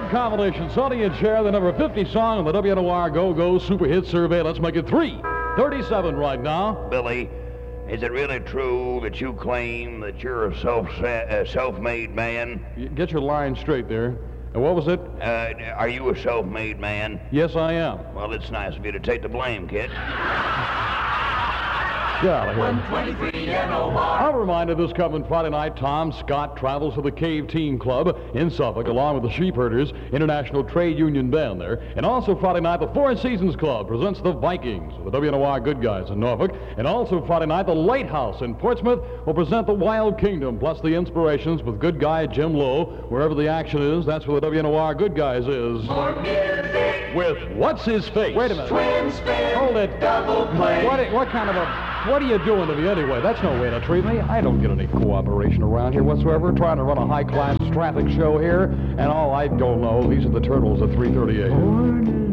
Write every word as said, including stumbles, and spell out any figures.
Good combination. Sonny and Cher, the number fifty song on the W N O R Go-Go Super Hit Survey. Let's make it three thirty-seven right now. Billy, is it really true that you claim that you're a self uh, self-made man? Get your line straight there. And what was it? Uh, are you a self-made man? Yes, I am. Well, it's nice of you to take the blame, kid. Get out of here. one twenty-three N O R. I'm reminded this coming Friday night, Tom Scott travels to the Cave Team Club in Suffolk along with the Sheepherders International Trade Union Band there. And also Friday night, the Four Seasons Club presents the Vikings, the W N O R Good Guys in Norfolk. And also Friday night, the Lighthouse in Portsmouth will present the Wild Kingdom, plus the Inspirations with good guy Jim Lowe. Wherever the action is, that's where the W N O R Good Guys is. More music. With What's His Face? Wait a minute. Twin spin. Hold it. Double play. What, what kind of a... What are you doing to me anyway? That's no way to treat me. I don't get any cooperation around here whatsoever. Trying to run a high-class traffic show here, and all I don't know, these are the Turtles at three thirty-eight.